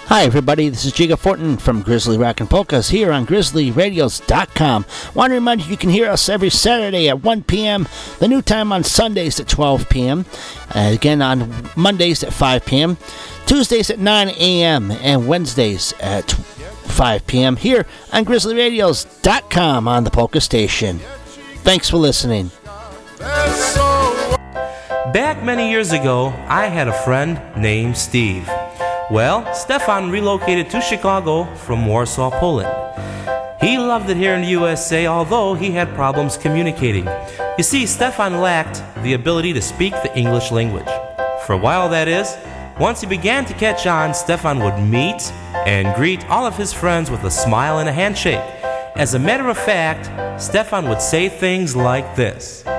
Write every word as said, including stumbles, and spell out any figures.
Hi everybody, this is Jiga Fortin from Grizzly Rock and Polkas here on Grizzly Radios dot com. Want to remind you you can hear us every Saturday at one p.m., the new time on Sundays at twelve p.m., uh, again on Mondays at five p.m., Tuesdays at nine a.m., and Wednesdays at five p.m. here on Grizzly Radios dot com on the Polka Station. Thanks for listening. Back many years ago, I had a friend named Steve. Well, Stefan relocated to Chicago from Warsaw, Poland. He loved it here in the U S A, although he had problems communicating. You see, Stefan lacked the ability to speak the English language. For a while, that is. Once he began to catch on, Stefan would meet and greet all of his friends with a smile and a handshake. As a matter of fact, Stefan would say things like this.